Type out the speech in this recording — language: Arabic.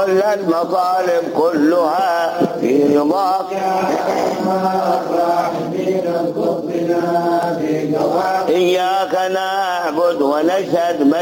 كل المطالب كلها في رضاك. إياك نعبد ونشهد